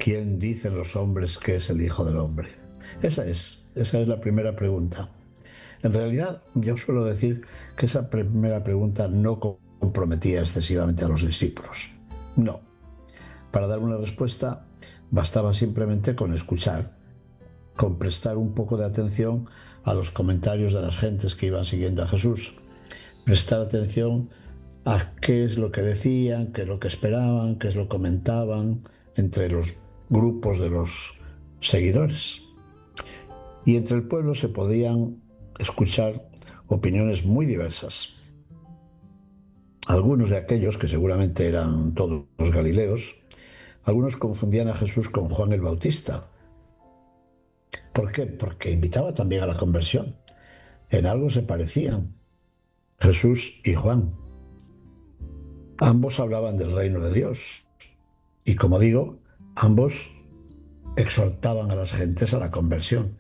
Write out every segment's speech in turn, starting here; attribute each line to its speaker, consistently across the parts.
Speaker 1: ¿quién dicen los hombres que es el Hijo del Hombre? Esa es la primera pregunta. En realidad, yo suelo decir que esa primera pregunta no comprometía excesivamente a los discípulos. No. Para dar una respuesta bastaba simplemente con escuchar, con prestar un poco de atención a los comentarios de las gentes que iban siguiendo a Jesús, prestar atención a qué es lo que decían, qué es lo que esperaban, qué es lo que comentaban entre los grupos de los seguidores. Y entre el pueblo se podían escuchar opiniones muy diversas. Algunos de aquellos, que seguramente eran todos los galileos, algunos confundían a Jesús con Juan el Bautista. ¿Por qué? Porque invitaba también a la conversión. En algo se parecían Jesús y Juan. Ambos hablaban del reino de Dios. Y como digo, ambos exhortaban a las gentes a la conversión.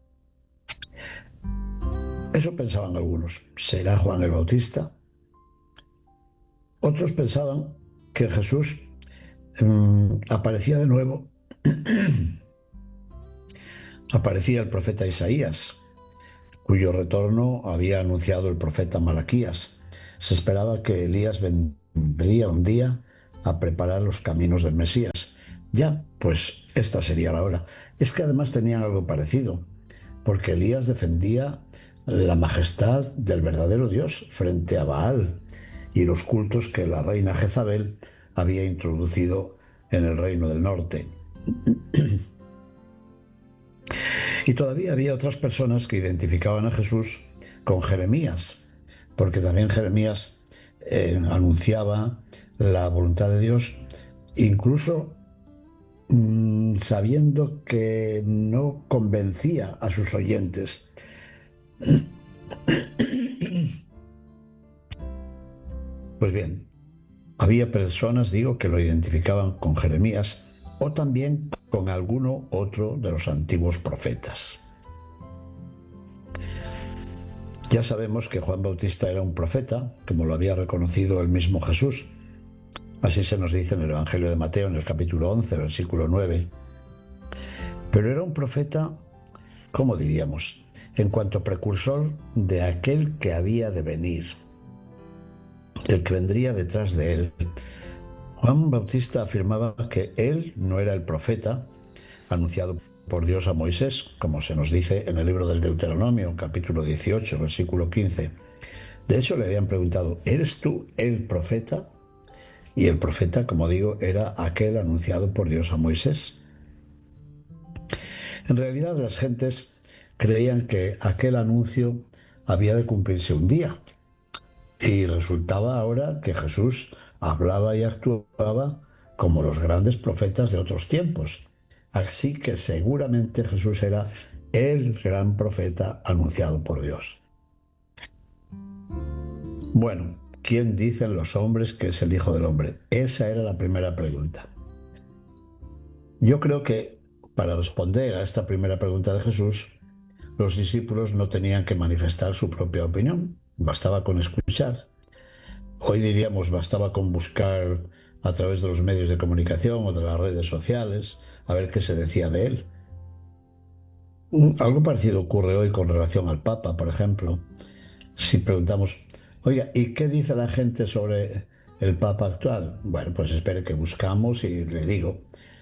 Speaker 1: Eso pensaban algunos. ¿Será Juan el Bautista? Otros pensaban que Jesús aparecía de nuevo. Aparecía el profeta Isaías, cuyo retorno había anunciado el profeta Malaquías. Se esperaba que Elías vendría un día a preparar los caminos del Mesías. Ya, pues esta sería la hora. Es que además tenían algo parecido, porque Elías defendía la majestad del verdadero Dios frente a Baal y los cultos que la reina Jezabel había introducido en el reino del norte. Y todavía había otras personas que identificaban a Jesús con Jeremías, porque también Jeremías anunciaba la voluntad de Dios, incluso sabiendo que no convencía a sus oyentes. Pues bien, había personas, digo, que lo identificaban con Jeremías o también con alguno otro de los antiguos profetas. Ya sabemos que Juan Bautista era un profeta, como lo había reconocido el mismo Jesús. Así se nos dice en el Evangelio de Mateo, en el capítulo 11, versículo 9. Pero era un profeta, ¿cómo diríamos?, en cuanto precursor de aquel que había de venir, el que vendría detrás de él. Juan Bautista afirmaba que él no era el profeta anunciado por Dios a Moisés, como se nos dice en el libro del Deuteronomio, capítulo 18, versículo 15. De hecho, le habían preguntado, ¿eres tú el profeta? Y el profeta, como digo, era aquel anunciado por Dios a Moisés. En realidad, las gentes creían que aquel anuncio había de cumplirse un día. Y resultaba ahora que Jesús hablaba y actuaba como los grandes profetas de otros tiempos. Así que seguramente Jesús era el gran profeta anunciado por Dios. Bueno, ¿quién dicen los hombres que es el Hijo del Hombre? Esa era la primera pregunta. Yo creo que para responder a esta primera pregunta de Jesús, los discípulos no tenían que manifestar su propia opinión, bastaba con escuchar. Hoy diríamos bastaba con buscar a través de los medios de comunicación o de las redes sociales a ver qué se decía de él. Algo parecido ocurre hoy con relación al Papa, por ejemplo. Si preguntamos, oiga, ¿y qué dice la gente sobre el Papa actual? Bueno, pues espere que buscamos y le digo.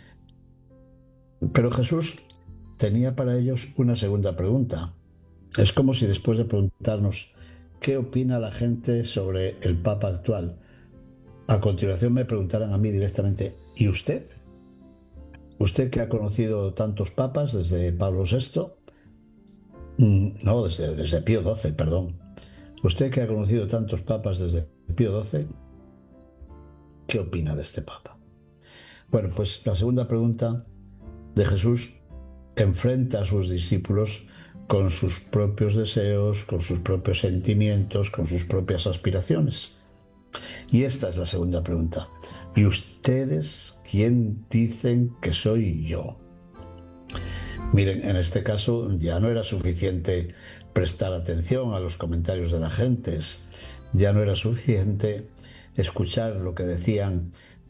Speaker 1: Pero Jesús tenía para ellos una segunda pregunta. Es como si después de preguntarnos qué opina la gente sobre el Papa actual, a continuación me preguntaran a mí directamente, ¿y usted? ¿Usted que ha conocido tantos papas desde Pablo VI? No, desde Pío XII, perdón. ¿Usted que ha conocido tantos papas desde Pío XII? ¿Qué opina de este papa? Bueno, pues la segunda pregunta de Jesús enfrenta a sus discípulos con sus propios deseos, con sus propios sentimientos, con sus propias aspiraciones. Y esta es la segunda pregunta. ¿Y ustedes quién dicen que soy yo? Miren, en este caso ya no era suficiente prestar atención a los comentarios de las gentes, ya no era suficiente escuchar lo que decían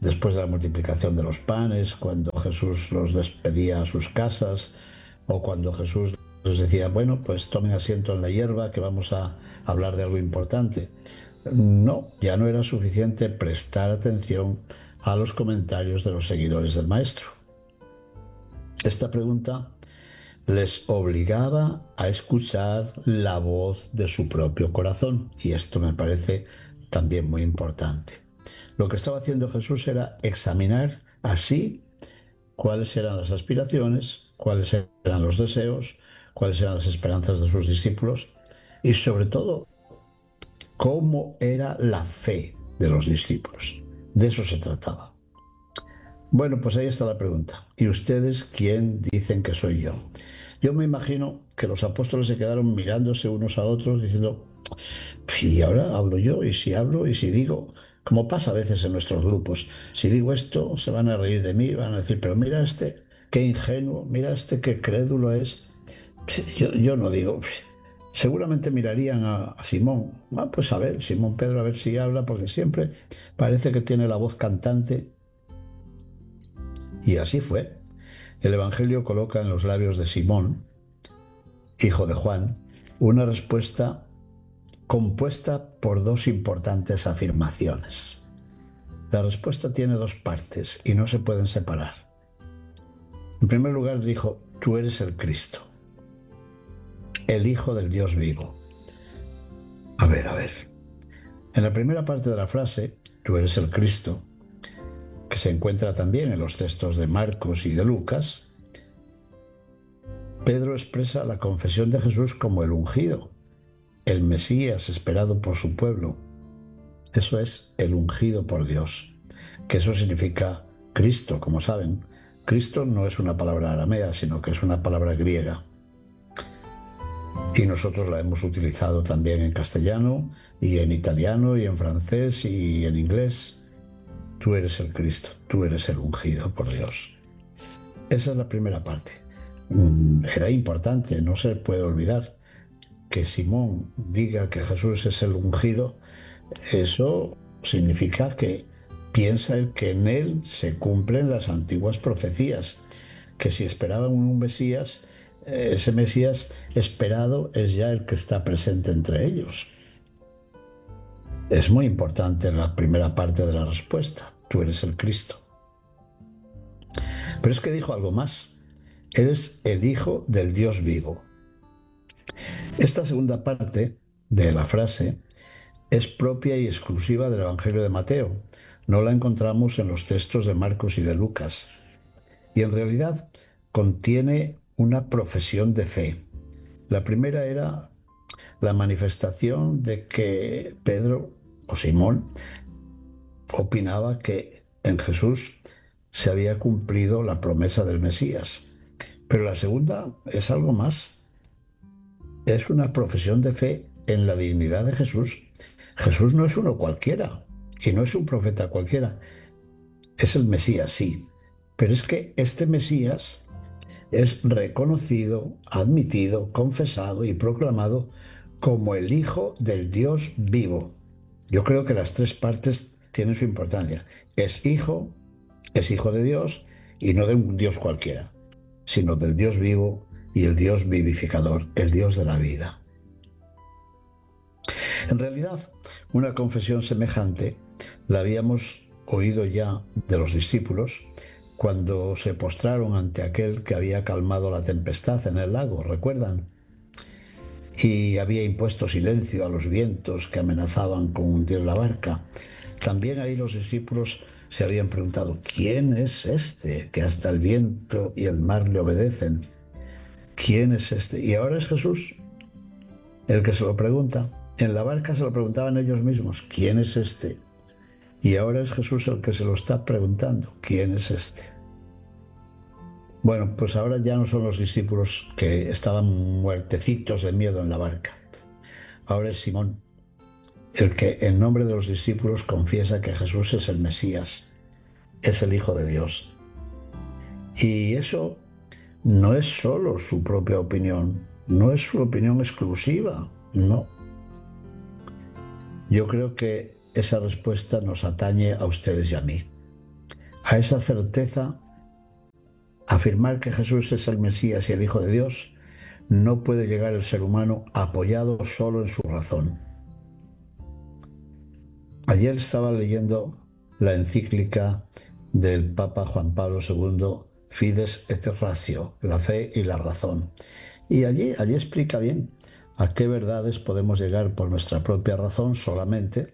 Speaker 1: después de la multiplicación de los panes, cuando Jesús los despedía a sus casas, o cuando Jesús les decía, bueno, pues tomen asiento en la hierba, que vamos a hablar de algo importante. No, ya no era suficiente prestar atención a los comentarios de los seguidores del Maestro. Esta pregunta les obligaba a escuchar la voz de su propio corazón, y esto me parece también muy importante. Lo que estaba haciendo Jesús era examinar así cuáles eran las aspiraciones, cuáles eran los deseos, cuáles eran las esperanzas de sus discípulos y sobre todo cómo era la fe de los discípulos. De eso se trataba. Bueno, pues ahí está la pregunta. ¿Y ustedes quién dicen que soy yo? Yo me imagino que los apóstoles se quedaron mirándose unos a otros diciendo, y ahora hablo yo, y si hablo, y si digo, como pasa a veces en nuestros grupos, si digo esto, se van a reír de mí, van a decir, pero mira este, qué ingenuo, mira este, qué crédulo es. Yo no digo, seguramente mirarían a Simón, pues a ver, Simón Pedro, a ver si habla, porque siempre parece que tiene la voz cantante. Y así fue. El Evangelio coloca en los labios de Simón, hijo de Juan, una respuesta compuesta por dos importantes afirmaciones. La respuesta tiene dos partes y no se pueden separar. En primer lugar dijo, tú eres el Cristo, el Hijo del Dios vivo. A ver. En la primera parte de la frase, tú eres el Cristo, que se encuentra también en los textos de Marcos y de Lucas, Pedro expresa la confesión de Jesús como el ungido, el Mesías esperado por su pueblo. Eso es el ungido por Dios, que eso significa Cristo, como saben. Cristo no es una palabra aramea, sino que es una palabra griega. Y nosotros la hemos utilizado también en castellano, y en italiano, y en francés, y en inglés. Tú eres el Cristo, tú eres el ungido por Dios. Esa es la primera parte. Era importante, no se puede olvidar que Simón diga que Jesús es el ungido. Eso significa que piensa que en él se cumplen las antiguas profecías, que si esperaban un Mesías, ese Mesías esperado es ya el que está presente entre ellos. Es muy importante la primera parte de la respuesta, tú eres el Cristo. Pero es que dijo algo más, eres el Hijo del Dios vivo. Esta segunda parte de la frase es propia y exclusiva del Evangelio de Mateo. No la encontramos en los textos de Marcos y de Lucas. Y en realidad contiene una profesión de fe. La primera era la manifestación de que Pedro o Simón opinaba que en Jesús se había cumplido la promesa del Mesías. Pero la segunda es algo más. Es una profesión de fe en la dignidad de Jesús. Jesús no es uno cualquiera y no es un profeta cualquiera. Es el Mesías, sí, pero es que este Mesías es reconocido, admitido, confesado y proclamado como el Hijo del Dios vivo. Yo creo que las tres partes tienen su importancia. Es hijo de Dios y no de un Dios cualquiera, sino del Dios vivo y el Dios vivificador, el Dios de la vida. En realidad, una confesión semejante la habíamos oído ya de los discípulos cuando se postraron ante aquel que había calmado la tempestad en el lago, ¿recuerdan? Y había impuesto silencio a los vientos que amenazaban con hundir la barca. También ahí los discípulos se habían preguntado, ¿quién es este que hasta el viento y el mar le obedecen? ¿Quién es este? Y ahora es Jesús el que se lo pregunta. En la barca se lo preguntaban ellos mismos, ¿quién es este? Y ahora es Jesús el que se lo está preguntando, ¿quién es este? Bueno, pues ahora ya no son los discípulos que estaban muertecitos de miedo en la barca. Ahora es Simón, el que en nombre de los discípulos confiesa que Jesús es el Mesías, es el Hijo de Dios. Y eso no es solo su propia opinión, no es su opinión exclusiva, no. Yo creo que esa respuesta nos atañe a ustedes y a mí. A esa certeza, afirmar que Jesús es el Mesías y el Hijo de Dios, no puede llegar el ser humano apoyado solo en su razón. Ayer estaba leyendo la encíclica del Papa Juan Pablo II, Fides et Ratio, la fe y la razón. Y allí explica bien a qué verdades podemos llegar por nuestra propia razón solamente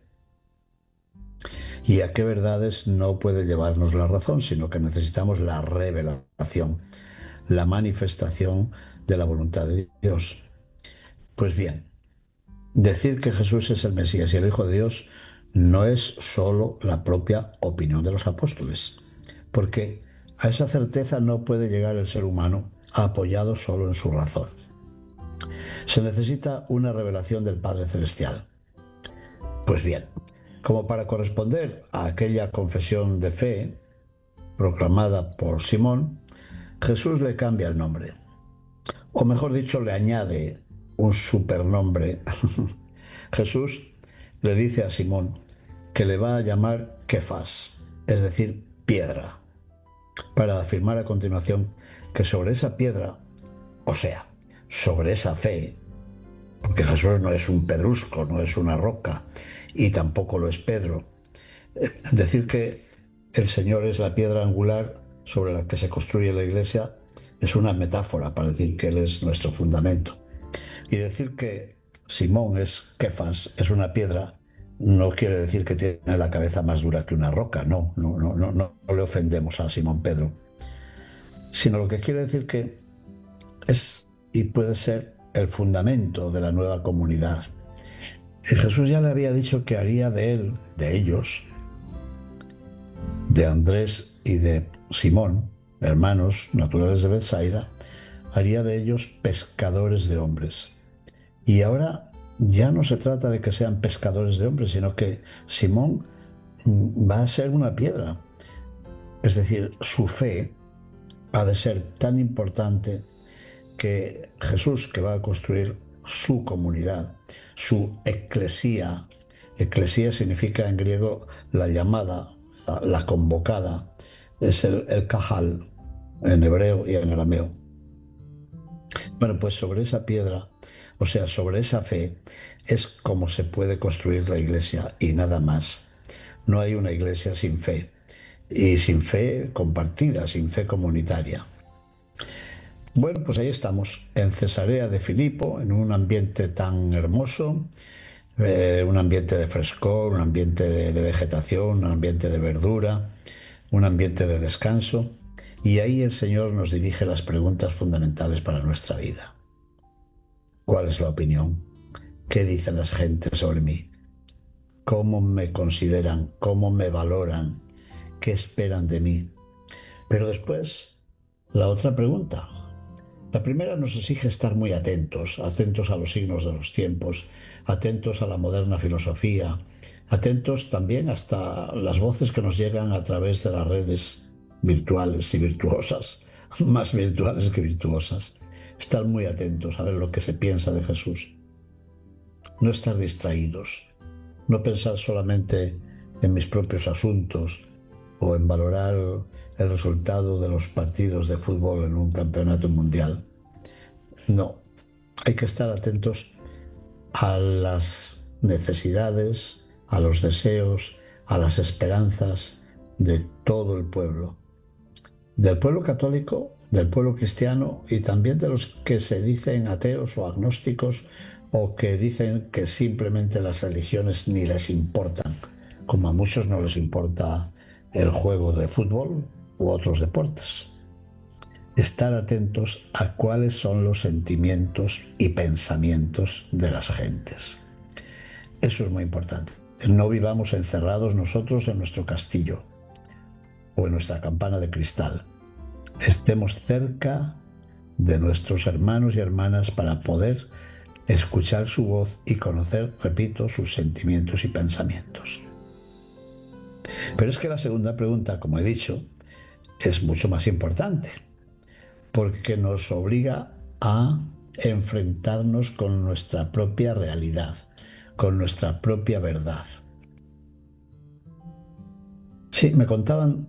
Speaker 1: y a qué verdades no puede llevarnos la razón, sino que necesitamos la revelación, la manifestación de la voluntad de Dios. Pues bien, decir que Jesús es el Mesías y el Hijo de Dios no es solo la propia opinión de los apóstoles, porque a esa certeza no puede llegar el ser humano apoyado solo en su razón. Se necesita una revelación del Padre Celestial. Pues bien, como para corresponder a aquella confesión de fe proclamada por Simón, Jesús le cambia el nombre, o mejor dicho, le añade un supernombre. Jesús le dice a Simón que le va a llamar Kefas, es decir, piedra, para afirmar a continuación que sobre esa piedra, o sea, sobre esa fe, porque Jesús no es un pedrusco, no es una roca, y tampoco lo es Pedro. Decir que el Señor es la piedra angular sobre la que se construye la iglesia es una metáfora para decir que Él es nuestro fundamento. Y decir que Simón es Kefas, es una piedra, no quiere decir que tiene la cabeza más dura que una roca, no le ofendemos a Simón Pedro, sino lo que quiere decir que es y puede ser el fundamento de la nueva comunidad. Y Jesús ya le había dicho que haría de él, de ellos, de Andrés y de Simón, hermanos naturales de Betsaida, haría de ellos pescadores de hombres. Y ahora ya no se trata de que sean pescadores de hombres, sino que Simón va a ser una piedra. Es decir, su fe ha de ser tan importante que Jesús, que va a construir su comunidad, su eclesía, eclesía significa en griego la llamada, la convocada, es el kahal en hebreo y en arameo. Bueno, pues sobre esa piedra, o sea, sobre esa fe, es como se puede construir la iglesia y nada más. No hay una iglesia sin fe y sin fe compartida, sin fe comunitaria. Bueno, pues ahí estamos, en Cesarea de Filipo, en un ambiente tan hermoso, un ambiente de frescor, un ambiente de vegetación, un ambiente de verdura, un ambiente de descanso. Y ahí el Señor nos dirige las preguntas fundamentales para nuestra vida. ¿Cuál es la opinión? ¿Qué dicen las gentes sobre mí? ¿Cómo me consideran? ¿Cómo me valoran? ¿Qué esperan de mí? Pero después, la otra pregunta. La primera nos exige estar muy atentos, atentos a los signos de los tiempos, atentos a la moderna filosofía, atentos también hasta las voces que nos llegan a través de las redes virtuales y virtuosas, más virtuales que virtuosas. Estar muy atentos a ver lo que se piensa de Jesús. No estar distraídos, no pensar solamente en mis propios asuntos o en valorar el resultado de los partidos de fútbol en un campeonato mundial. No, hay que estar atentos a las necesidades, a los deseos, a las esperanzas de todo el pueblo. Del pueblo católico, del pueblo cristiano y también de los que se dicen ateos o agnósticos o que dicen que simplemente las religiones ni les importan, como a muchos no les importa el juego de fútbol u otros deportes. Estar atentos a cuáles son los sentimientos y pensamientos de las gentes. Eso es muy importante. No vivamos encerrados nosotros en nuestro castillo o en nuestra campana de cristal. Estemos cerca de nuestros hermanos y hermanas para poder escuchar su voz y conocer, repito, sus sentimientos y pensamientos. Pero es que la segunda pregunta, como he dicho, es mucho más importante, porque nos obliga a enfrentarnos con nuestra propia realidad, con nuestra propia verdad. Sí, me contaban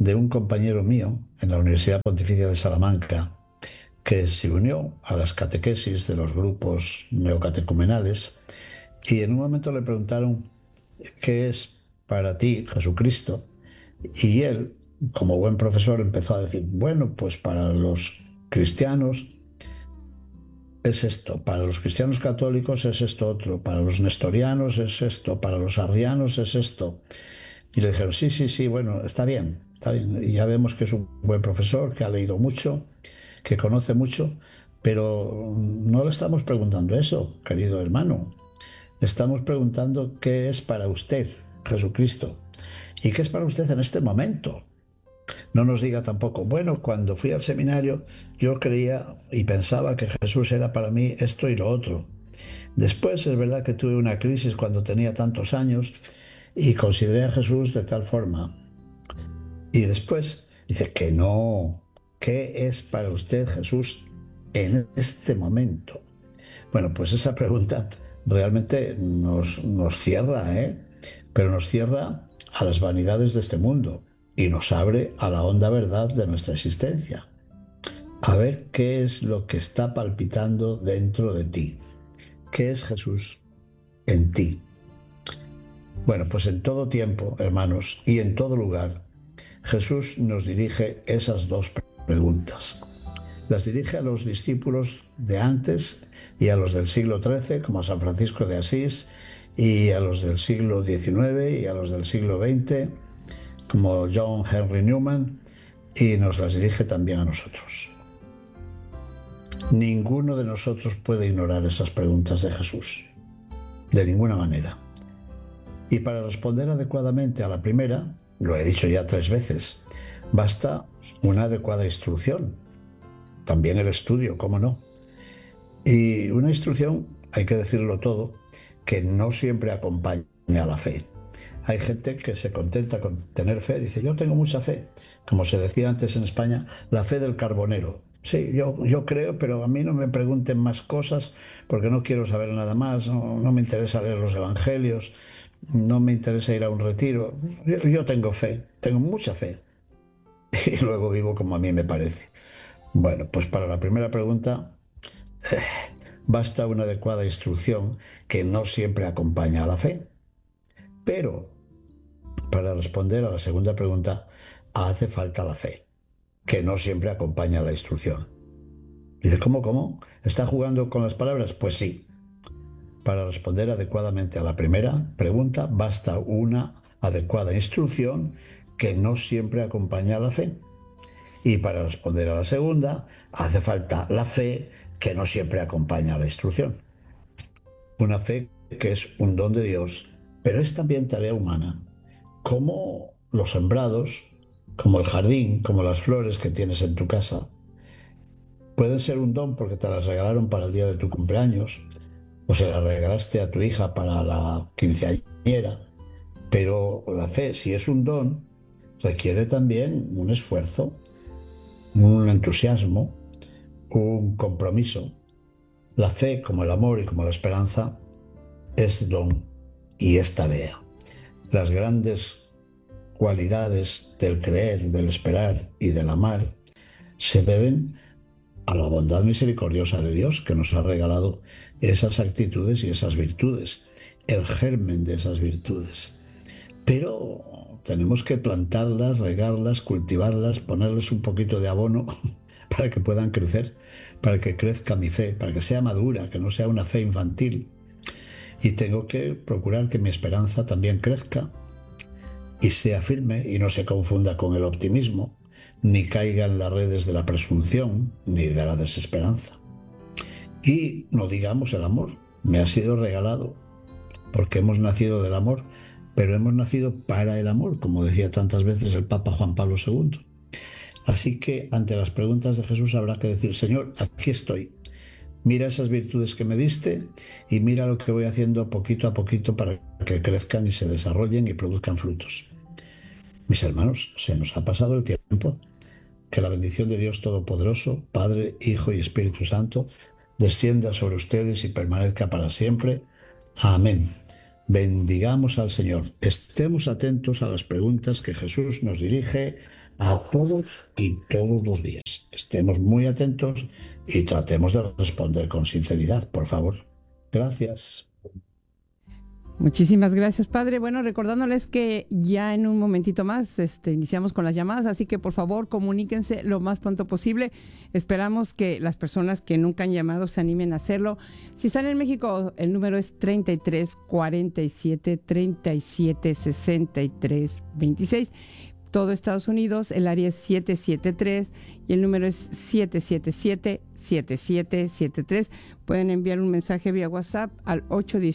Speaker 1: de un compañero mío en la Universidad Pontificia de Salamanca que se unió a las catequesis de los grupos neocatecumenales y en un momento le preguntaron ¿qué es para ti Jesucristo? Y él, como buen profesor, empezó a decir, bueno, pues para los cristianos es esto, para los cristianos católicos es esto otro, para los nestorianos es esto, para los arrianos es esto. Y le dijeron, sí, sí, sí, bueno, está bien, está bien. Y ya vemos que es un buen profesor, que ha leído mucho, que conoce mucho, pero no le estamos preguntando eso, querido hermano. Le estamos preguntando qué es para usted Jesucristo y qué es para usted en este momento. No nos diga tampoco, bueno, cuando fui al seminario yo creía y pensaba que Jesús era para mí esto y lo otro. Después es verdad que tuve una crisis cuando tenía tantos años y consideré a Jesús de tal forma. Y después dice que no, ¿qué es para usted Jesús en este momento? Bueno, pues esa pregunta realmente nos cierra, ¿eh? Pero nos cierra a las vanidades de este mundo y nos abre a la honda verdad de nuestra existencia. A ver qué es lo que está palpitando dentro de ti. ¿Qué es Jesús en ti? Bueno, pues en todo tiempo, hermanos, y en todo lugar, Jesús nos dirige esas dos preguntas. Las dirige a los discípulos de antes y a los del siglo XIII, como a San Francisco de Asís, y a los del siglo XIX y a los del siglo XX, como John Henry Newman, y nos las dirige también a nosotros. Ninguno de nosotros puede ignorar esas preguntas de Jesús, de ninguna manera. Y para responder adecuadamente a la primera, lo he dicho ya 3 veces, basta una adecuada instrucción, también el estudio, cómo no. Y una instrucción, hay que decirlo todo, que no siempre acompaña a la fe. Hay gente que se contenta con tener fe, dice, yo tengo mucha fe. Como se decía antes en España, la fe del carbonero. Sí, yo creo, pero a mí no me pregunten más cosas porque no quiero saber nada más, no me interesa leer los evangelios, no me interesa ir a un retiro. Yo tengo fe, tengo mucha fe. Y luego vivo como a mí me parece. Bueno, pues para la primera pregunta, basta una adecuada instrucción que no siempre acompaña a la fe. Pero para responder a la segunda pregunta, hace falta la fe, que no siempre acompaña a la instrucción. Dice, ¿cómo? ¿Está jugando con las palabras? Pues sí. Para responder adecuadamente a la primera pregunta, basta una adecuada instrucción que no siempre acompaña a la fe. Y para responder a la segunda, hace falta la fe que no siempre acompaña a la instrucción. Una fe que es un don de Dios, pero es también tarea humana, como los sembrados, como el jardín, como las flores que tienes en tu casa. Pueden ser un don porque te las regalaron para el día de tu cumpleaños, o se las regalaste a tu hija para la quinceañera, pero la fe, si es un don, requiere también un esfuerzo, un entusiasmo, un compromiso. La fe, como el amor y como la esperanza, es don y es tarea. Las grandes cualidades del creer, del esperar y del amar se deben a la bondad misericordiosa de Dios que nos ha regalado esas actitudes y esas virtudes, el germen de esas virtudes. Pero tenemos que plantarlas, regarlas, cultivarlas, ponerles un poquito de abono para que puedan crecer, para que crezca mi fe, para que sea madura, que no sea una fe infantil. Y tengo que procurar que mi esperanza también crezca y sea firme y no se confunda con el optimismo, ni caiga en las redes de la presunción ni de la desesperanza. Y no digamos el amor, me ha sido regalado, porque hemos nacido del amor, pero hemos nacido para el amor, como decía tantas veces el Papa Juan Pablo II. Así que ante las preguntas de Jesús habrá que decir, Señor, aquí estoy. Mira esas virtudes que me diste y mira lo que voy haciendo poquito a poquito para que crezcan y se desarrollen y produzcan frutos. Mis hermanos, se nos ha pasado el tiempo. Que la bendición de Dios Todopoderoso, Padre, Hijo y Espíritu Santo, descienda sobre ustedes y permanezca para siempre. Amén. Bendigamos al Señor. Estemos atentos a las preguntas que Jesús nos dirige a todos y todos los días. Estemos muy atentos y tratemos de responder con sinceridad, por favor. Gracias.
Speaker 2: Muchísimas gracias, padre. Bueno, recordándoles que ya en un momentito más iniciamos con las llamadas, así que por favor comuníquense lo más pronto posible. Esperamos que las personas que nunca han llamado se animen a hacerlo. Si están en México, el número es 33 47 37 63 26. Todo Estados Unidos, el área es 773 y el número es 777-7773. Pueden enviar un mensaje vía WhatsApp al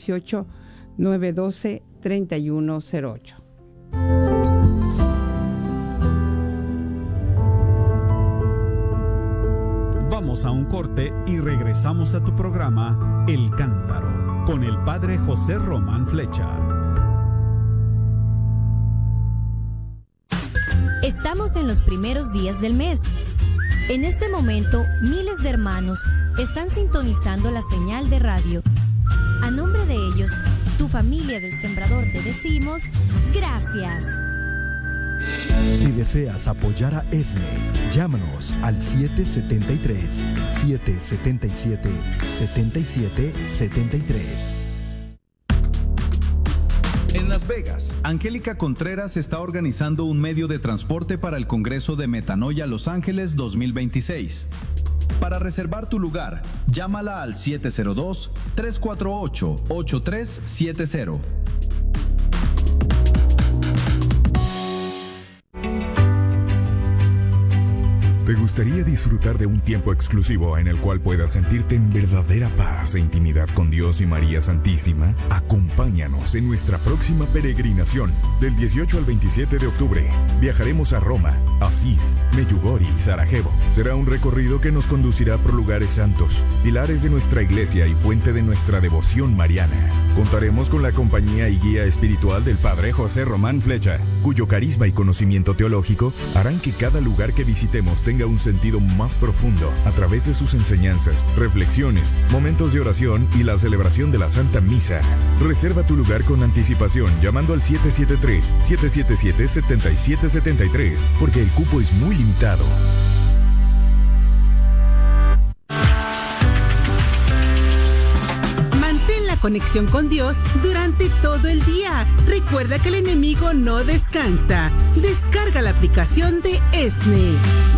Speaker 2: 818-912-3108.
Speaker 3: Vamos a un corte y regresamos a tu programa El Cántaro con el padre José Román Flecha.
Speaker 4: Estamos en los primeros días del mes. En este momento, miles de hermanos están sintonizando la señal de radio. A nombre de ellos, tu familia del Sembrador, te decimos gracias.
Speaker 5: Si deseas apoyar a ESNE, llámanos al 773-777-7773.
Speaker 3: En Las Vegas, Angélica Contreras está organizando un medio de transporte para el Congreso de Metanoia Los Ángeles 2026. Para reservar tu lugar, llámala al 702-348-8370.
Speaker 6: ¿Te gustaría disfrutar de un tiempo exclusivo en el cual puedas sentirte en verdadera paz e intimidad con Dios y María Santísima? Acompáñanos en nuestra próxima peregrinación del 18 al 27 de octubre. Viajaremos a Roma, Asís, Medjugorje y Sarajevo. Será un recorrido que nos conducirá por lugares santos, pilares de nuestra iglesia y fuente de nuestra devoción mariana. Contaremos con la compañía y guía espiritual del Padre José Román Flecha, cuyo carisma y conocimiento teológico harán que cada lugar que visitemos tenga un sentido más profundo a través de sus enseñanzas, reflexiones, momentos de oración y la celebración de la Santa Misa. Reserva tu lugar con anticipación llamando al 773-777-7773 porque el cupo es muy limitado.
Speaker 7: Mantén la conexión con Dios durante todo el día. Recuerda que el enemigo no descansa. Descarga la aplicación de ESNE.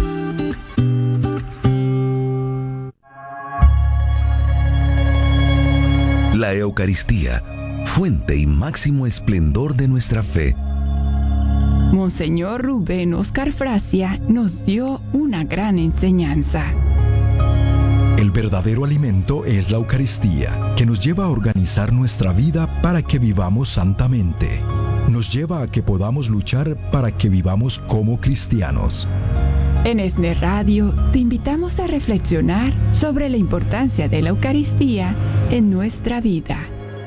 Speaker 8: La Eucaristía, fuente y máximo esplendor de nuestra fe.
Speaker 9: Monseñor Rubén Oscar Frasia nos dio una gran enseñanza.
Speaker 5: El verdadero alimento es la Eucaristía, que nos lleva a organizar nuestra vida para que vivamos santamente. Nos lleva a que podamos luchar para que vivamos como cristianos.
Speaker 9: En ESNE Radio te invitamos a reflexionar sobre la importancia de la Eucaristía en nuestra vida.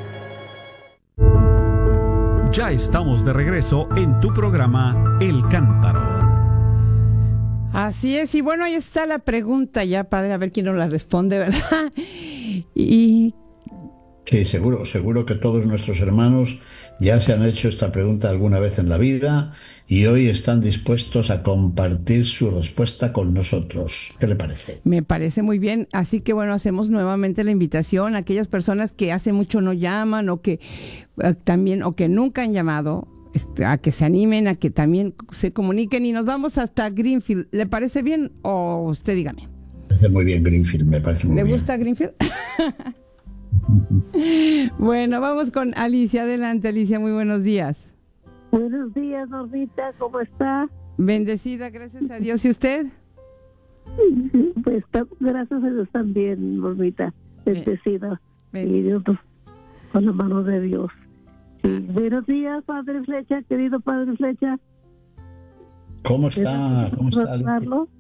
Speaker 3: Ya estamos de regreso en tu programa El Cántaro.
Speaker 2: Así es, y bueno, ahí está la pregunta ya, padre, a ver quién nos la responde, ¿verdad? Y
Speaker 1: Sí, seguro que todos nuestros hermanos ya se han hecho esta pregunta alguna vez en la vida y hoy están dispuestos a compartir su respuesta con nosotros. ¿Qué le parece?
Speaker 2: me parece muy bien, así que bueno, hacemos nuevamente la invitación a aquellas personas que hace mucho no llaman o que también o que nunca han llamado, a que se animen, a que también se comuniquen y nos vamos hasta Greenfield. ¿Le parece bien o usted dígame?
Speaker 1: Me parece muy bien Greenfield, me parece muy bien.
Speaker 2: ¿Le gusta Greenfield? Bueno, vamos con Alicia. Adelante, Alicia, muy buenos días.
Speaker 10: Buenos días, Normita, ¿cómo está?
Speaker 2: Bendecida, gracias a Dios. ¿Y usted?
Speaker 10: Pues gracias a Dios también, Normita, bendecida. Y Dios con la mano de Dios. Buenos días, Padre Flecha, querido Padre Flecha.
Speaker 1: ¿Cómo está? Alicia?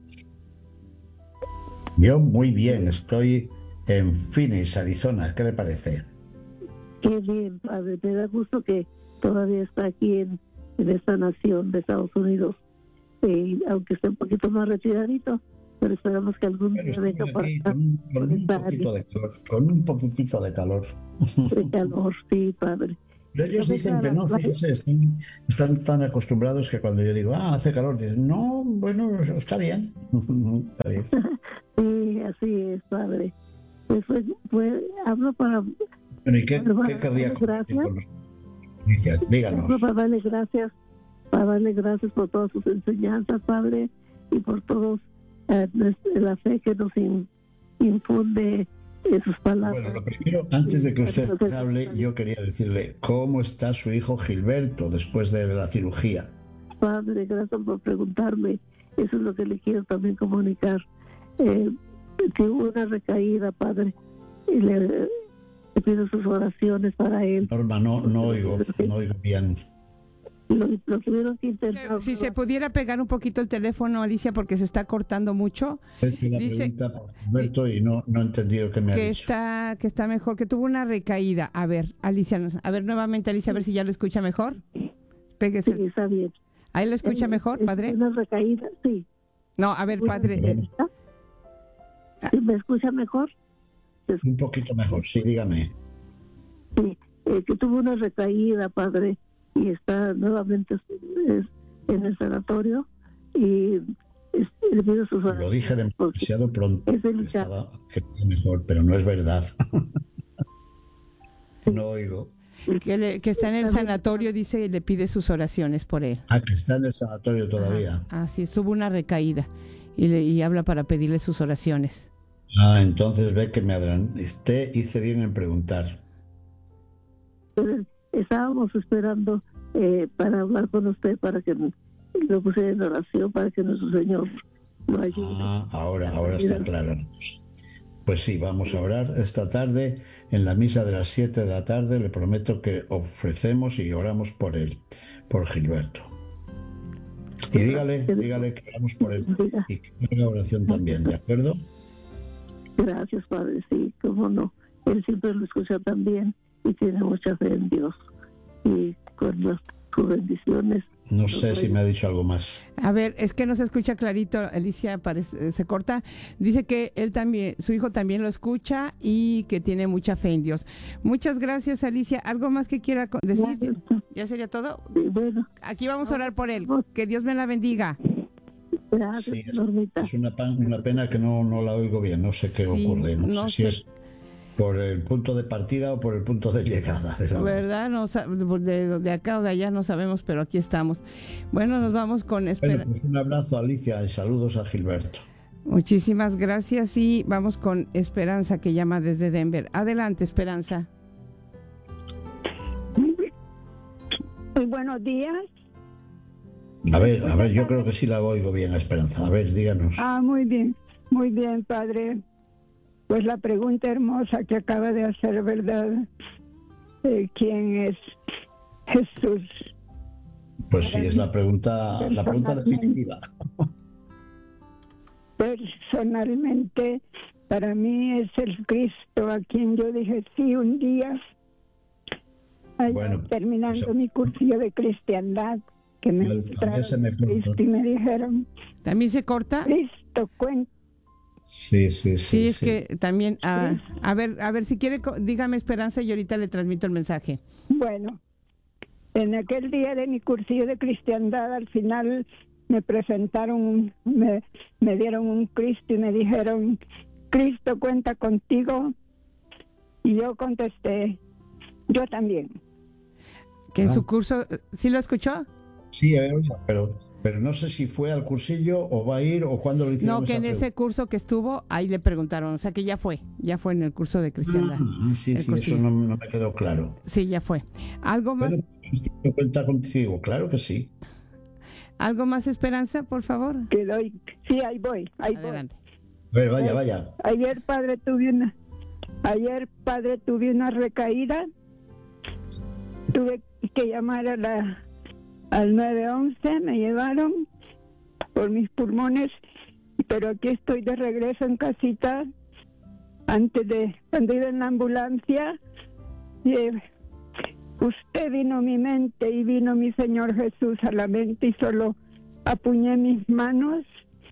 Speaker 1: Yo muy bien, estoy en Phoenix, Arizona. ¿Qué le parece?
Speaker 10: Qué bien, Padre. Me da gusto que todavía está aquí en esta nación de Estados Unidos, aunque esté un poquito más retiradito, pero esperamos que algún día venga para acá.
Speaker 1: Con un poquitito de calor.
Speaker 10: De calor, sí, Padre.
Speaker 1: Pero ellos dicen que no, fíjese, están tan acostumbrados que cuando yo digo, hace calor, dicen, no, bueno, está bien. Está bien.
Speaker 10: Sí, así es, padre. Pues hablo para...
Speaker 1: Bueno, ¿y qué querría compartir con nosotros? Díganos.
Speaker 10: Para darle gracias por todas sus enseñanzas, padre, y por todos la fe que nos infunde en sus palabras.
Speaker 1: Bueno, lo primero, antes de que usted hable, yo quería decirle, ¿cómo está su hijo Gilberto después de la cirugía?
Speaker 10: Padre, gracias por preguntarme. Eso es lo que le quiero también comunicar. Que hubo una recaída, padre, y le pido sus oraciones para él.
Speaker 1: Norma, no oigo bien.
Speaker 10: Lo tuvieron que intentar.
Speaker 2: Si se pudiera pegar un poquito el teléfono, Alicia, porque se está cortando mucho.
Speaker 1: Dice por Gilberto y no he entendido qué me ha dicho.
Speaker 2: Que está mejor, que tuvo una recaída. A ver, Alicia, nuevamente, Alicia, a ver si ya lo escucha mejor. Pégese.
Speaker 10: Sí, está bien.
Speaker 2: ¿Ahí lo escucha mejor, padre?
Speaker 10: Una recaída, sí.
Speaker 2: No, a ver, padre.
Speaker 10: ¿Me escucha mejor?
Speaker 1: Un poquito mejor, sí, dígame.
Speaker 10: Sí, que tuvo una recaída, padre, y está nuevamente en el sanatorio y le pido sus oraciones.
Speaker 1: Lo dije demasiado pronto. Estaba mejor, pero no es verdad. No oigo.
Speaker 2: Que está en el sanatorio, dice, y le pide sus oraciones por él.
Speaker 1: Que está en el sanatorio todavía.
Speaker 2: Sí, tuvo una recaída y habla para pedirle sus oraciones.
Speaker 1: Entonces ve que me adelanté, hice bien en preguntar.
Speaker 10: Estábamos esperando para hablar con usted, para que lo pusiera en oración, para que nuestro Señor lo ayude.
Speaker 1: Ahora está claro. Pues sí, vamos a orar esta tarde en la misa de las 7 de la tarde. Le prometo que ofrecemos y oramos por él, por Gilberto. Y dígale que oramos por él y que haga oración también, ¿de acuerdo?
Speaker 10: Gracias, Padre, sí, cómo no. Él siempre lo escucha también y tiene mucha fe en Dios. Y con sus bendiciones.
Speaker 1: No sé si me ha dicho algo más.
Speaker 2: A ver, es que no se escucha clarito, Alicia, se corta. Dice que él también, su hijo también lo escucha y que tiene mucha fe en Dios. Muchas gracias, Alicia. ¿Algo más que quiera decir? ¿Ya sería todo?
Speaker 10: Sí, bueno.
Speaker 2: Aquí vamos a orar por él. Que Dios me la bendiga.
Speaker 10: Gracias,
Speaker 1: sí, es una pena que no la oigo bien, no sé qué ocurre, no sé si es por el punto de partida o por el punto de llegada.
Speaker 2: ¿Verdad? No, de acá o de allá no sabemos, pero aquí estamos. Bueno, nos vamos con Esperanza.
Speaker 1: Pues un abrazo, Alicia, y saludos a Gilberto.
Speaker 2: Muchísimas gracias y vamos con Esperanza, que llama desde Denver. Adelante, Esperanza.
Speaker 11: Muy buenos días.
Speaker 1: A ver, yo creo que sí la oigo bien, Esperanza. A ver, díganos.
Speaker 11: Muy bien, padre. Pues la pregunta hermosa que acaba de hacer, ¿verdad? ¿Quién es Jesús?
Speaker 1: Pues sí, es la pregunta definitiva.
Speaker 11: Personalmente, para mí es el Cristo a quien yo dije sí un día, terminando mi cursillo de cristiandad, que me mostraron Cristo y me dijeron,
Speaker 2: ¿también se corta?
Speaker 11: Cristo cuenta.
Speaker 1: Sí,
Speaker 2: es que también, a ver, si quiere, dígame, Esperanza, y ahorita le transmito el mensaje.
Speaker 11: Bueno, en aquel día de mi cursillo de cristiandad, al final me presentaron, me dieron un Cristo y me dijeron, Cristo cuenta contigo, y yo contesté, yo también.
Speaker 2: ¿Que en su curso, sí lo escuchó?
Speaker 1: Sí, pero no sé si fue al cursillo o va a ir o cuándo lo hicieron.
Speaker 2: No, que en ese curso que estuvo, ahí le preguntaron, o sea que ya fue en el curso de cristiandad.
Speaker 1: Sí, eso no me quedó claro.
Speaker 2: Sí, ya fue. ¿Algo más?
Speaker 1: Bueno, pues, cuenta contigo, claro que sí.
Speaker 2: ¿Algo más, Esperanza, por favor?
Speaker 11: Sí, ahí voy.
Speaker 2: Adelante.
Speaker 1: A ver, vaya.
Speaker 11: Ayer, padre, tuve una recaída. Tuve que llamar al 911, me llevaron por mis pulmones, pero aquí estoy de regreso en casita. Cuando iba en la ambulancia, usted vino a mi mente y vino mi Señor Jesús a la mente, y solo apuñé mis manos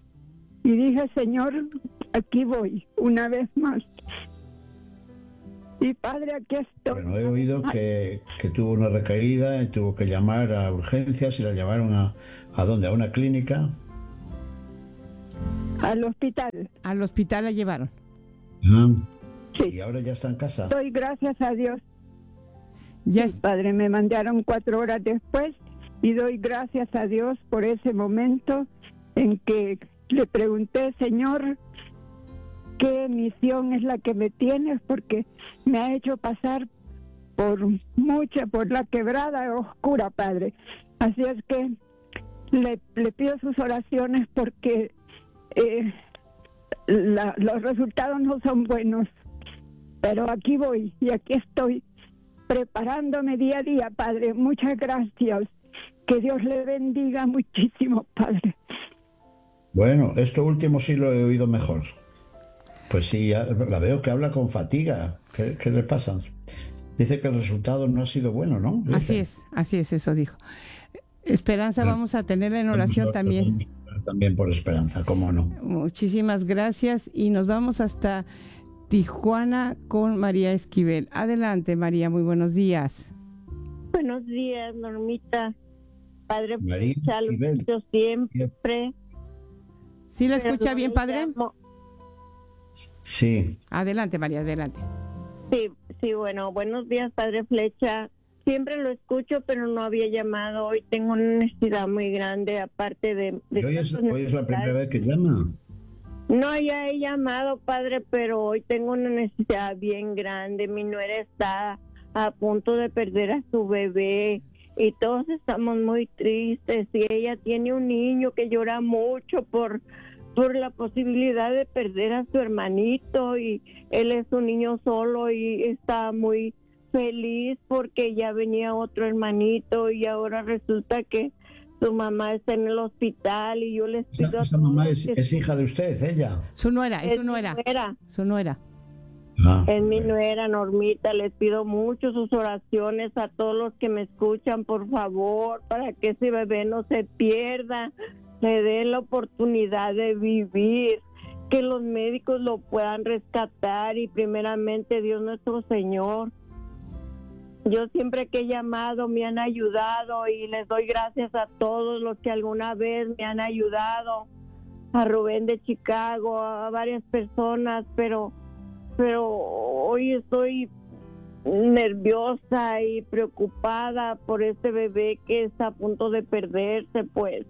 Speaker 11: y dije, Señor, aquí voy una vez más. Y Padre, aquí estoy.
Speaker 1: Bueno, he oído que tuvo una recaída y tuvo que llamar a urgencias y la llevaron ¿a dónde? ¿A una clínica?
Speaker 11: Al hospital.
Speaker 2: Al hospital la llevaron.
Speaker 11: Sí.
Speaker 1: ¿Y ahora ya está en casa?
Speaker 11: Doy gracias a Dios.
Speaker 2: Ya
Speaker 11: Sí, Padre, me mandaron 4 horas después y doy gracias a Dios por ese momento en que le pregunté, Señor, ¿qué misión es la que me tienes? Porque me ha hecho pasar por la quebrada oscura, Padre. Así es que le pido sus oraciones porque los resultados no son buenos. Pero aquí voy y aquí estoy preparándome día a día, Padre. Muchas gracias. Que Dios le bendiga muchísimo, Padre.
Speaker 1: Bueno, esto último sí lo he oído mejor. Pues sí, ya la veo que habla con fatiga. ¿Qué le pasa? Dice que el resultado no ha sido bueno, ¿no? Dice.
Speaker 2: Así es, eso dijo. Esperanza, vamos a tenerla en oración también.
Speaker 1: También por Esperanza, cómo no.
Speaker 2: Muchísimas gracias y nos vamos hasta Tijuana con María Esquivel. Adelante, María, muy buenos días.
Speaker 12: Buenos días, Normita. Padre,
Speaker 1: María Esquivel.
Speaker 12: Yo siempre.
Speaker 2: ¿Sí la escucha bien, padre?
Speaker 1: Sí.
Speaker 2: Adelante, María, adelante.
Speaker 12: Sí, bueno, buenos días, Padre Flecha. Siempre lo escucho, pero no había llamado. Hoy tengo una necesidad muy grande, aparte de
Speaker 1: hoy es la primera vez que llama.
Speaker 12: No, ya he llamado, Padre, pero hoy tengo una necesidad bien grande. Mi nuera está a punto de perder a su bebé y todos estamos muy tristes. Y ella tiene un niño que llora mucho por la posibilidad de perder a su hermanito, y él es un niño solo y está muy feliz porque ya venía otro hermanito y ahora resulta que su mamá está en el hospital y yo les pido
Speaker 1: esa mamá es hija de usted, ella.
Speaker 2: Su nuera. Su nuera.
Speaker 12: Es mi nuera, Normita. Les pido mucho sus oraciones a todos los que me escuchan, por favor, para que ese bebé no se pierda, le den la oportunidad de vivir, que los médicos lo puedan rescatar y primeramente Dios nuestro Señor. Yo siempre que he llamado me han ayudado y les doy gracias a todos los que alguna vez me han ayudado, a Rubén de Chicago, a varias personas, pero hoy estoy nerviosa y preocupada por este bebé que está a punto de perderse, pues.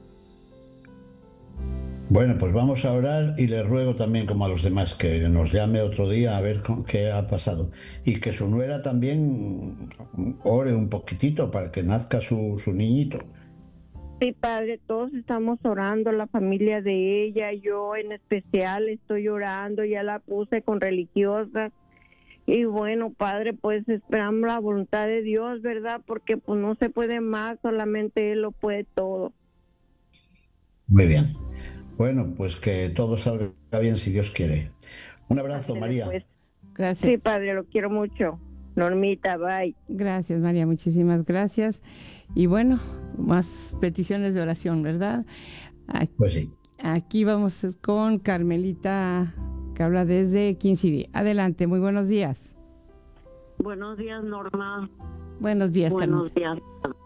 Speaker 1: Bueno, pues vamos a orar y le ruego también, como a los demás, que nos llame otro día a ver qué ha pasado. Y que su nuera también ore un poquitito para que nazca su niñito.
Speaker 12: Sí, Padre, todos estamos orando, la familia de ella, yo en especial estoy orando, ya la puse con religiosas. Y bueno, Padre, pues esperamos la voluntad de Dios, ¿verdad? Porque pues no se puede más, solamente Él lo puede todo.
Speaker 1: Muy bien. Bueno, pues que todo salga bien si Dios quiere. Un abrazo, María.
Speaker 12: Pues.
Speaker 2: Gracias.
Speaker 12: Sí, Padre, lo quiero mucho. Normita, bye.
Speaker 2: Gracias, María, muchísimas gracias. Y bueno, más peticiones de oración, ¿verdad?
Speaker 1: Pues sí.
Speaker 2: Aquí vamos con Carmelita, que habla desde Quincy. Adelante, muy buenos días.
Speaker 13: Buenos días, Norma.
Speaker 2: Buenos días,
Speaker 13: Buenos días.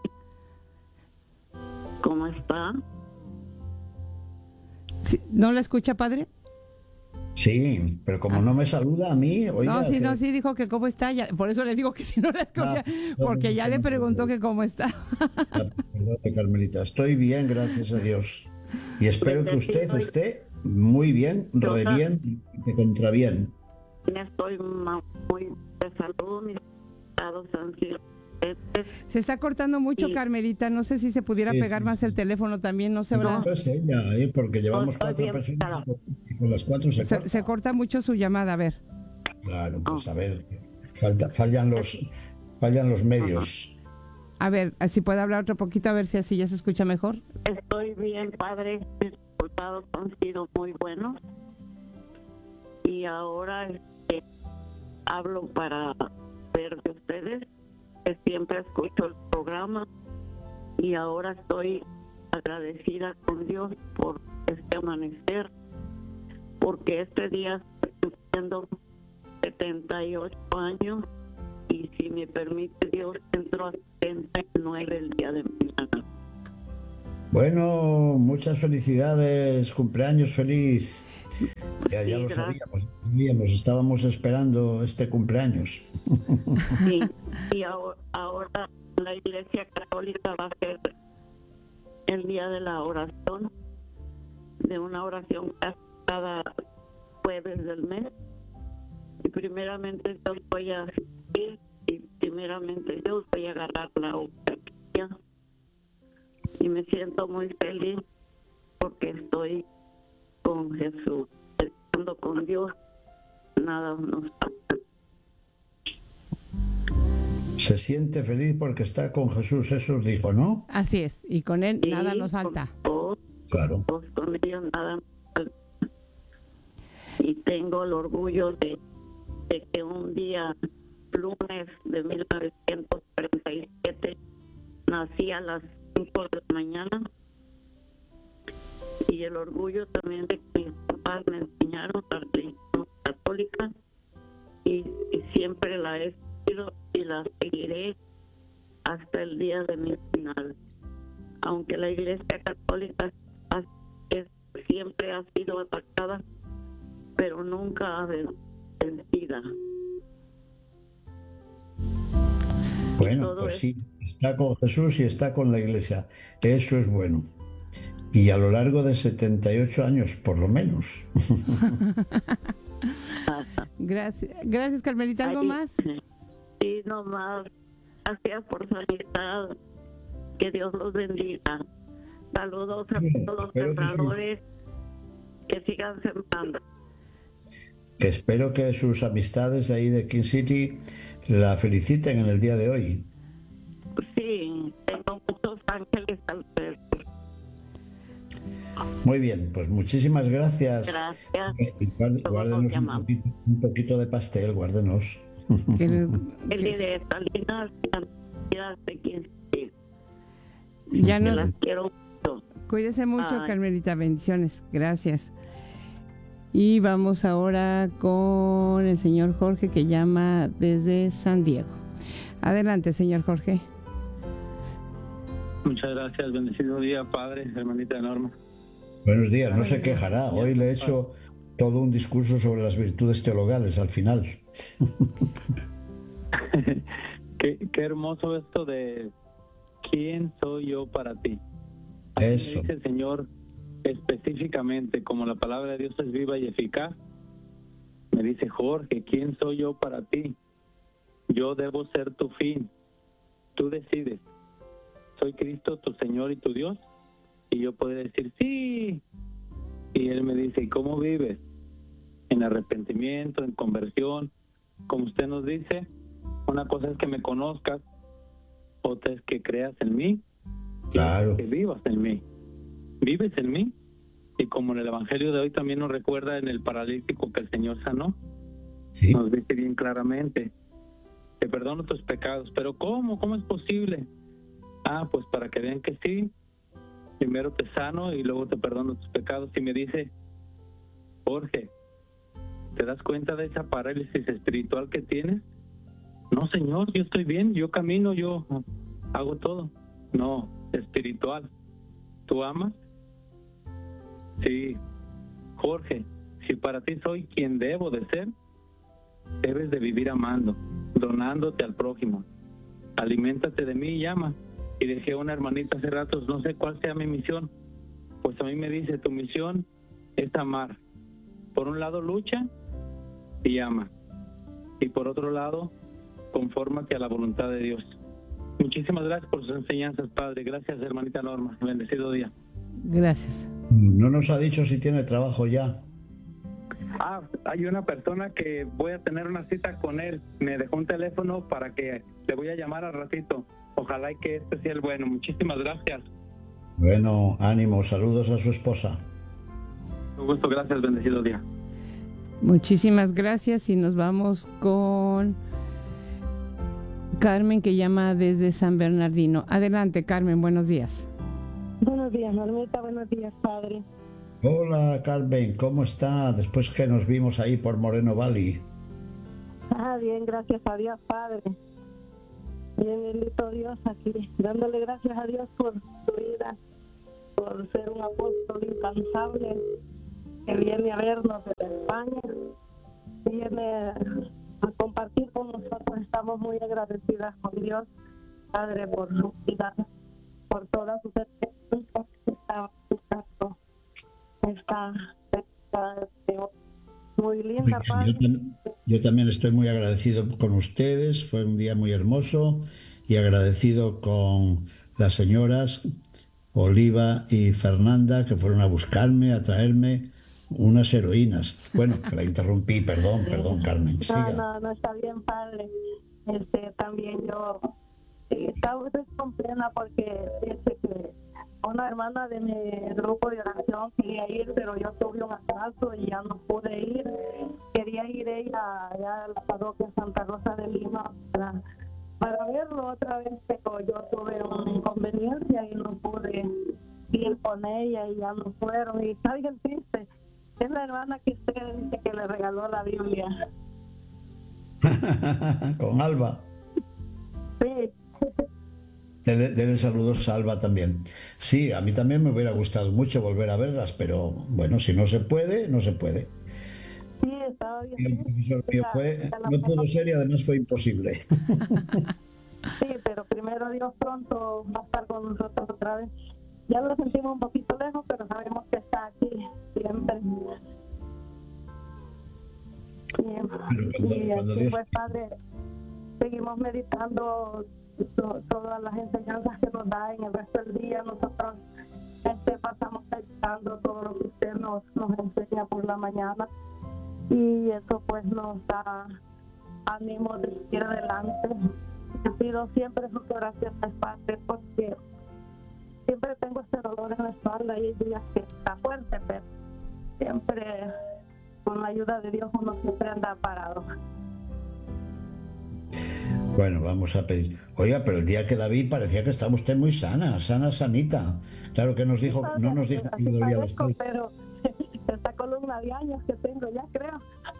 Speaker 13: ¿Cómo está?
Speaker 2: Sí, ¿no la escucha, padre?
Speaker 1: Sí, pero como no me saluda a mí... Oiga,
Speaker 2: sí, dijo que cómo está, ya, por eso le digo que si no la escucha, porque ya le preguntó que cómo está.
Speaker 1: Perdón, Carmelita, estoy bien, gracias a Dios. Y espero que usted esté muy bien, re bien, de contra bien.
Speaker 13: Estoy muy de salud, mis estados han sido...
Speaker 2: Se está cortando mucho, sí. Carmelita, no sé si se pudiera pegar más el teléfono también, no sé, ¿verdad?
Speaker 1: No es ella, porque llevamos 4 personas y con las 4
Speaker 2: se corta mucho su llamada, a ver.
Speaker 1: Claro, pues a ver, fallan los medios.
Speaker 2: A ver, si puede hablar otro poquito, a ver si así ya se escucha mejor.
Speaker 13: Estoy bien, padre, mis resultados han sido muy buenos y ahora hablo para ver de ustedes, que siempre escucho el programa y ahora estoy agradecida con Dios por este amanecer, porque este día estoy sufriendo 78 años y si me permite Dios, entro a 79 el día de mañana.
Speaker 1: Bueno, muchas felicidades, cumpleaños feliz. Ya
Speaker 13: Sí,
Speaker 1: lo
Speaker 13: gracias.
Speaker 1: sabíamos, estábamos esperando este cumpleaños.
Speaker 13: Sí, y ahora la Iglesia Católica va a hacer el día de la oración, de una oración cada jueves del mes. Y primeramente Dios voy a asistir y primeramente Dios voy a agarrar la Eucaristía. Y me siento muy feliz porque estoy con Jesús, estando con Dios, nada nos pasa.
Speaker 1: Se siente feliz porque está con Jesús, eso os dijo, ¿no?
Speaker 2: Así es, y con él
Speaker 13: Sí,
Speaker 2: nada nos falta.
Speaker 1: Claro.
Speaker 13: Con ellos nada nos falta. Y tengo el orgullo de que un día, lunes de 1947, nací a las 5 de la mañana. Y el orgullo también de que mis papás me enseñaron la religión católica y siempre la he seguido y la seguiré hasta el día de mi final. Aunque la Iglesia Católica siempre ha sido atacada, pero nunca ha vencida.
Speaker 1: Bueno, pues sí, está con Jesús y está con la Iglesia. Eso es bueno. Y a lo largo de 78 años, por lo menos.
Speaker 2: Gracias, Carmelita. ¿Algo más?
Speaker 13: Sí, nomás. Gracias por su amistad. Que Dios los bendiga. Saludos a todos los sembradores que sigan sembrando.
Speaker 1: Espero que sus amistades de ahí de King City la feliciten en el día de hoy.
Speaker 13: Sí, tengo muchos ángeles alrededor.
Speaker 1: Muy bien, pues muchísimas gracias.
Speaker 13: Gracias.
Speaker 1: Guárdenos un poquito de pastel, guárdenos.
Speaker 13: El de Salinas, de King City.
Speaker 2: Ya nos...
Speaker 13: las quiero mucho.
Speaker 2: Cuídese mucho,
Speaker 13: Ay.
Speaker 2: Carmelita. Bendiciones. Gracias. Y vamos ahora con el señor Jorge, que llama desde San Diego. Adelante, señor Jorge.
Speaker 14: Muchas gracias. Bendecido día, padre, hermanita Norma.
Speaker 1: Buenos días, no se quejará. Hoy le he hecho todo un discurso sobre las virtudes teologales al final.
Speaker 14: Qué hermoso esto de ¿quién soy yo para ti? Así
Speaker 1: Eso.
Speaker 14: me dice el Señor específicamente, como la palabra de Dios es viva y eficaz. Me dice, Jorge, ¿quién soy yo para ti? Yo debo ser tu fin. Tú decides. Soy Cristo, tu Señor y tu Dios. Y yo puedo decir, sí. Y Él me dice, ¿y cómo vives? En arrepentimiento, en conversión. Como usted nos dice, una cosa es que me conozcas, otra es que creas en mí.
Speaker 1: Claro.
Speaker 14: Que vivas en mí. Vives en mí. Y como en el Evangelio de hoy también nos recuerda en el paralítico que el Señor sanó,
Speaker 1: sí.
Speaker 14: Nos dice bien claramente, te perdono tus pecados. Pero ¿cómo? ¿Cómo es posible? Pues para que vean que sí, primero te sano y luego te perdono tus pecados. Y me dice, Jorge, ¿te das cuenta de esa parálisis espiritual que tienes? No, Señor, yo estoy bien, yo camino, yo hago todo. No, espiritual. ¿Tú amas? Sí. Jorge, si para ti soy quien debo de ser, debes de vivir amando, donándote al prójimo. Aliméntate de mí y ama. Y dejé a una hermanita hace ratos, no sé cuál sea mi misión. Pues a mí me dice, tu misión es amar. Por un lado, lucha y ama. Y por otro lado, confórmate a la voluntad de Dios. Muchísimas gracias por sus enseñanzas, Padre. Gracias, hermanita Norma. Bendecido día.
Speaker 2: Gracias.
Speaker 1: No nos ha dicho si tiene trabajo ya.
Speaker 14: Hay una persona que voy a tener una cita con él. Me dejó un teléfono para que le voy a llamar al ratito. Ojalá y que este sea el bueno. Muchísimas gracias.
Speaker 1: Bueno, ánimo, saludos a su esposa.
Speaker 14: Un gusto, gracias, bendecido día.
Speaker 2: Muchísimas gracias y nos vamos con Carmen, que llama desde San Bernardino. Adelante, Carmen, buenos días.
Speaker 15: Buenos días, Normita, buenos días, padre.
Speaker 1: Hola, Carmen, ¿cómo está? Después que nos vimos ahí por Moreno Valley.
Speaker 15: Bien, gracias a Dios, Padre. Bien, bendito Dios aquí, dándole gracias a Dios por su vida, por ser un apóstol incansable que viene a vernos desde España, viene a compartir con nosotros. Estamos muy agradecidas con Dios, Padre, por su vida, por todas sus experiencias que está muy linda, Padre.
Speaker 1: Yo también estoy muy agradecido con ustedes, fue un día muy hermoso y agradecido con las señoras Oliva y Fernanda que fueron a buscarme, a traerme unas heroínas. Bueno, que la interrumpí, perdón, Carmen.
Speaker 15: No, está bien, Padre. También yo estaba con pena porque que una hermana de mi grupo de oración quería ir, pero yo tuve un atraso y ya no pude ir. Quería ir ella allá a la parroquia Santa Rosa de Lima para verlo otra vez, pero yo tuve una inconveniencia y no pude ir con ella y ya no fueron. Y está bien triste. Es la hermana que usted dice que le regaló la Biblia.
Speaker 1: Con Alba.
Speaker 15: Sí.
Speaker 1: Dele saludos a Alba también. Sí, a mí también me hubiera gustado mucho volver a verlas, pero bueno, si no se puede, no se puede.
Speaker 15: Sí, estaba bien.
Speaker 1: El profesor mío no pudo ser y además fue imposible.
Speaker 15: Sí, pero primero Dios pronto va a estar con nosotros otra vez. Ya lo sentimos un poquito lejos, pero sabemos que está aquí siempre. Y así
Speaker 1: Dios...
Speaker 15: pues, Padre, seguimos meditando todas las enseñanzas que nos da en el resto del día. Nosotros pasamos meditando todo lo que usted nos enseña por la mañana, y eso pues nos da ánimo de seguir adelante. Te pido siempre sus oraciones, Padre, porque siempre tengo este dolor en la espalda y hay días que está fuerte, pero siempre con la ayuda de Dios uno siempre anda parado.
Speaker 1: Bueno, vamos a pedir. Oiga, pero el día que la vi parecía que estaba usted muy sanita. Claro que nos dijo, no nos dijo que le dolía la espalda.
Speaker 15: Pero esta columna de años que tengo ya, creo.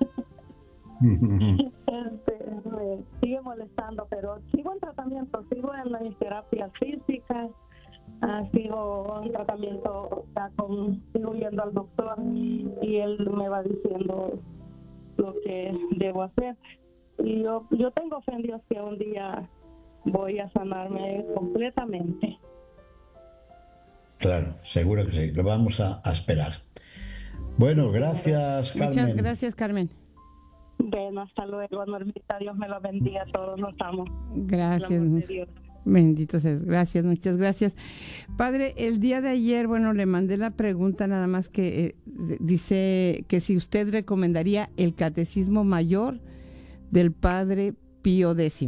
Speaker 15: Me sigue molestando, pero sigo en tratamiento, sigo en las terapias físicas, sigo en tratamiento, sigo yendo al doctor y él me va diciendo lo que debo hacer. Y yo tengo fe en Dios que un día voy a sanarme completamente.
Speaker 1: Claro, seguro que sí, lo vamos a esperar. Bueno, gracias, Carmen.
Speaker 2: Muchas gracias, Carmen.
Speaker 15: Bueno, hasta luego, Normita. Dios me lo bendiga a todos, nos amo.
Speaker 2: Gracias. Bendito seas. Gracias, muchas gracias. Padre, el día de ayer, le mandé la pregunta nada más que dice que si usted recomendaría el Catecismo Mayor del Padre Pío X.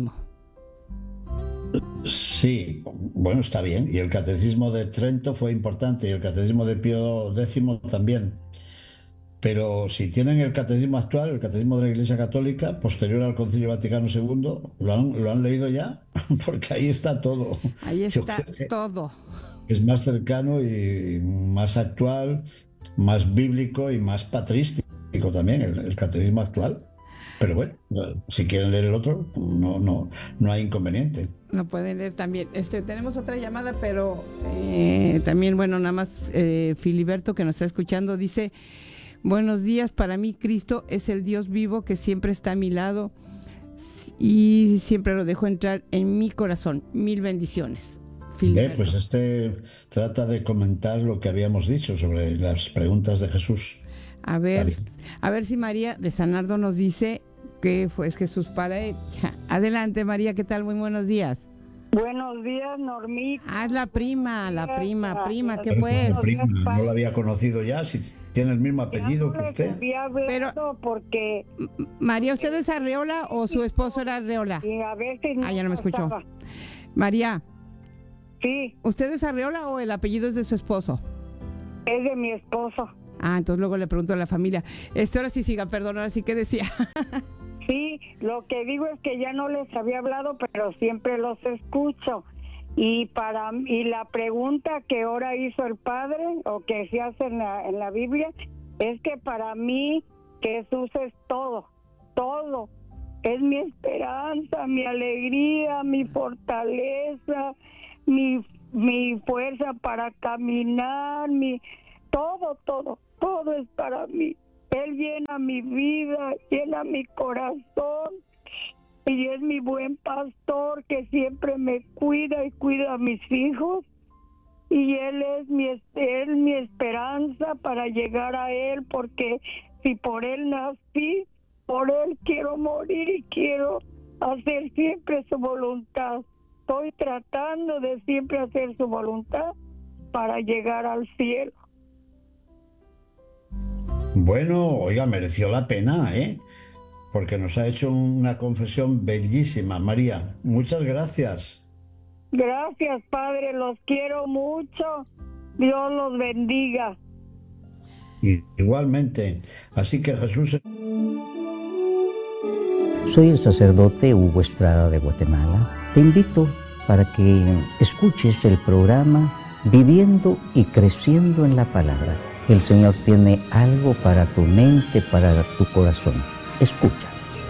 Speaker 1: Sí, bueno, está bien. Y el Catecismo de Trento fue importante y el Catecismo de Pío X también. Pero si tienen el catecismo actual, el catecismo de la Iglesia Católica, posterior al Concilio Vaticano II, ¿lo han leído ya? Porque ahí está todo.
Speaker 2: Ahí está todo.
Speaker 1: Es más cercano y más actual, más bíblico y más patrístico también, el catecismo actual. Pero bueno, si quieren leer el otro, no hay inconveniente.
Speaker 2: Lo pueden leer también. Tenemos otra llamada, pero también, nada más Filiberto, que nos está escuchando, dice: buenos días, para mí Cristo es el Dios vivo que siempre está a mi lado y siempre lo dejo entrar en mi corazón. Mil bendiciones.
Speaker 1: Pues trata de comentar lo que habíamos dicho sobre las preguntas de Jesús.
Speaker 2: A ver si María de Sanardo nos dice qué fue Jesús para él. Adelante, María, ¿qué tal? Muy buenos días.
Speaker 11: Buenos días, Normita.
Speaker 2: Es la prima, ¿qué fue?
Speaker 1: Prima, no la había conocido ya, si tiene el mismo apellido que usted.
Speaker 11: Pero porque
Speaker 2: María, ¿usted es Arreola o su esposo era Arreola?
Speaker 11: A veces
Speaker 2: ya no me escuchó. María.
Speaker 11: Sí.
Speaker 2: ¿Usted es Arreola o el apellido es de su esposo?
Speaker 11: Es de mi esposo.
Speaker 2: Entonces luego le pregunto a la familia. Ahora sí siga, perdón, ahora sí que decía.
Speaker 11: Sí, lo que digo es que ya no les había hablado, pero siempre los escucho. Y la pregunta que ahora hizo el padre, o que se hace en la Biblia, es que para mí Jesús es todo. es mi esperanza, mi alegría, mi fortaleza, mi fuerza para caminar, todo es para mí. Él llena mi vida, llena mi corazón y es mi buen pastor que siempre me cuida y cuida a mis hijos. Y Él es mi esperanza para llegar a Él, porque si por Él nací, por Él quiero morir y quiero hacer siempre su voluntad. Estoy tratando de siempre hacer su voluntad para llegar al cielo.
Speaker 1: Bueno, oiga, mereció la pena, porque nos ha hecho una confesión bellísima. María, muchas gracias.
Speaker 11: Gracias, Padre, los quiero mucho. Dios los bendiga.
Speaker 1: Igualmente. Así que Jesús...
Speaker 16: Soy el sacerdote Hugo Estrada de Guatemala. Te invito para que escuches el programa Viviendo y Creciendo en la Palabra. El Señor tiene algo para tu mente, para tu corazón. Escucha.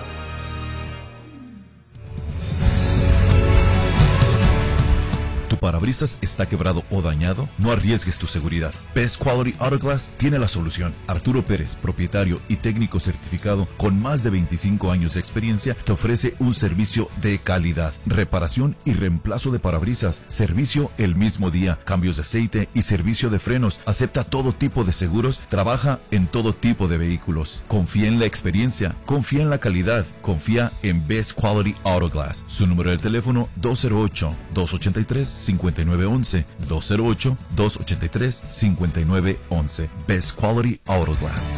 Speaker 17: ¿Tu parabrisas está quebrado o dañado? No arriesgues tu seguridad. Best Quality Auto Glass tiene la solución. Arturo Pérez, propietario y técnico certificado con más de 25 años de experiencia, te ofrece un servicio de calidad, reparación y reemplazo de parabrisas, servicio el mismo día, cambios de aceite y servicio de frenos. Acepta todo tipo de seguros, trabaja en todo tipo de vehículos. Confía en la experiencia, confía en la calidad, confía en Best Quality Auto Glass. Su número de teléfono 208-283-5911, 208-283-5911. Best Quality Auto Glass.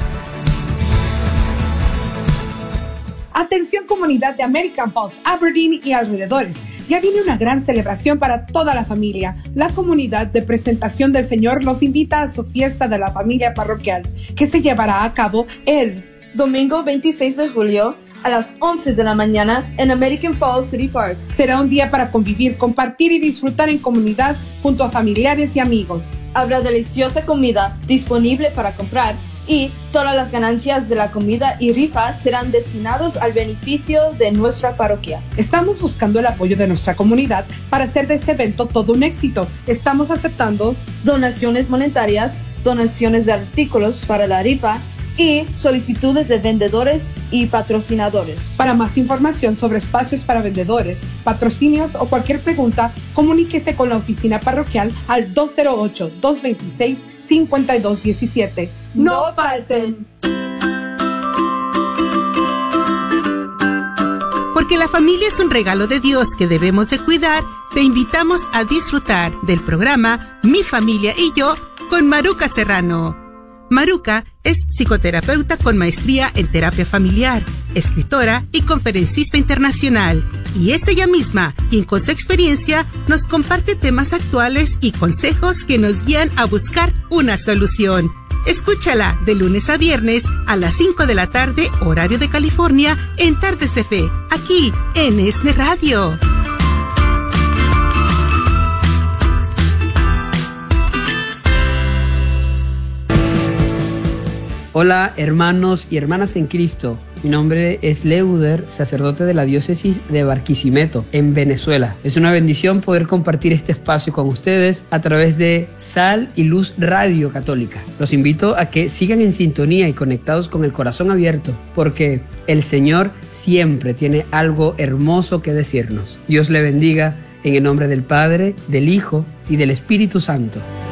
Speaker 18: Atención comunidad de American Falls, Aberdeen y alrededores. Ya viene una gran celebración para toda la familia. La comunidad de Presentación del Señor los invita a su fiesta de la familia parroquial, que se llevará a cabo el
Speaker 19: domingo 26 de julio a las 11 de la mañana en American Falls City Park.
Speaker 18: Será un día para convivir, compartir y disfrutar en comunidad junto a familiares y amigos.
Speaker 19: Habrá deliciosa comida disponible para comprar y todas las ganancias de la comida y rifa serán destinados al beneficio de nuestra parroquia.
Speaker 18: Estamos buscando el apoyo de nuestra comunidad para hacer de este evento todo un éxito. Estamos aceptando
Speaker 19: donaciones monetarias, donaciones de artículos para la rifa y solicitudes de vendedores y patrocinadores.
Speaker 18: Para más información sobre espacios para vendedores, patrocinios o cualquier pregunta, comuníquese con la oficina parroquial al 208-226-5217.
Speaker 19: ¡No falten!
Speaker 7: Porque la familia es un regalo de Dios que debemos de cuidar, te invitamos a disfrutar del programa Mi Familia y Yo con Maruca Serrano. Maruca es psicoterapeuta con maestría en terapia familiar, escritora y conferencista internacional. Y es ella misma quien con su experiencia nos comparte temas actuales y consejos que nos guían a buscar una solución. Escúchala de lunes a viernes a las 5 de la tarde, horario de California, en Tardes de Fe, aquí en ESNE Radio.
Speaker 20: Hola hermanos y hermanas en Cristo, mi nombre es Leuder, sacerdote de la diócesis de Barquisimeto, en Venezuela. Es una bendición poder compartir este espacio con ustedes a través de Sal y Luz Radio Católica. Los invito a que sigan en sintonía y conectados con el corazón abierto, porque el Señor siempre tiene algo hermoso que decirnos. Dios le bendiga en el nombre del Padre, del Hijo y del Espíritu Santo.